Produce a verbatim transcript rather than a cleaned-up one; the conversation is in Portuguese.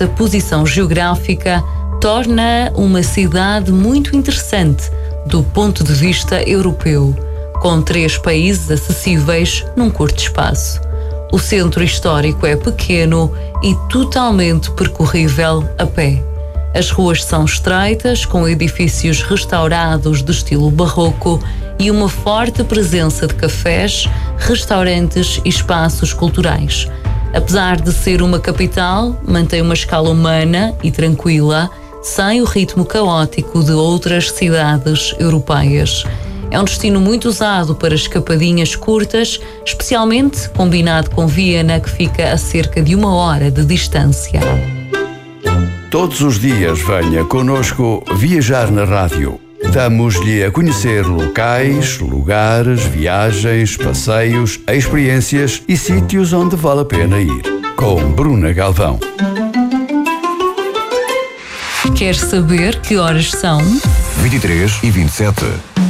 da posição geográfica torna uma cidade muito interessante do ponto de vista europeu, com três países acessíveis num curto espaço. O centro histórico é pequeno e totalmente percorrível a pé. As ruas são estreitas, com edifícios restaurados de estilo barroco e uma forte presença de cafés, restaurantes e espaços culturais. Apesar de ser uma capital, mantém uma escala humana e tranquila, sem o ritmo caótico de outras cidades europeias. É um destino muito usado para escapadinhas curtas, especialmente combinado com Viena, que fica a cerca de uma hora de distância. Todos os dias venha connosco viajar na rádio. Damos-lhe a conhecer locais, lugares, viagens, passeios, experiências e sítios onde vale a pena ir. Com Bruna Galvão. Quer saber que horas são? vinte e três e vinte e sete.